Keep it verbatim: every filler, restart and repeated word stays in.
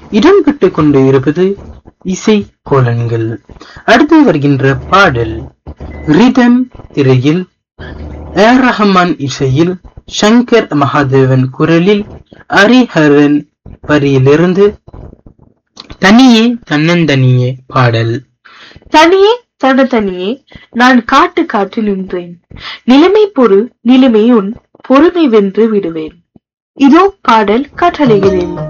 இடம்பெற்றுக் கொண்டு இருப்பது இசை கோலன்கள். அடுத்து வருகின்ற பாடல் ரிதம் திரையில் ஏர் ரஹ்மான் இசையில் சங்கர் மகாதேவன் குரலில் ஹரிஹரன் வரியிலிருந்து தனியே தன்னந்தனியே பாடல். தனியே தனதனியே நான் காட்டு காற்று நின்றேன், நிலைமை பொறு நிலைமை உன் பொறுமை வென்று விடுவேன். இதோ பாடல் கட்டளைகிறேன்.